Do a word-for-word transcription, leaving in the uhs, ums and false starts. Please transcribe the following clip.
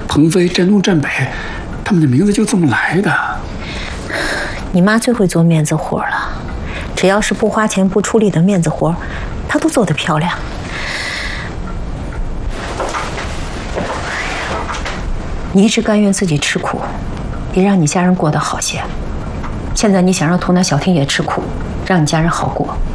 鹏飞、振东、振北，他们的名字就这么来的。 你妈最会做面子活了，只要是不花钱、不出力的面子活，她都做得漂亮。你一直甘愿自己吃苦，也让你家人过得好些。现在你想让图南小婷也吃苦，让你家人好过。